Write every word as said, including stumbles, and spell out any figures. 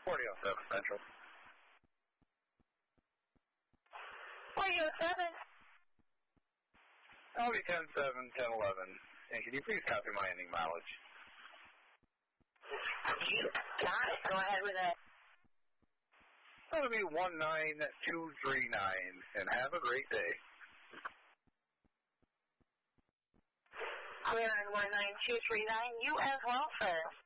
forty oh seven Central. forty oh seven. I'll be ten seven, ten eleven. And can you please copy my ending mileage? You got it. Go ahead with it. That'll be one nine two three nine. And have a great day. We're on one nine two three nine. You as well, sir.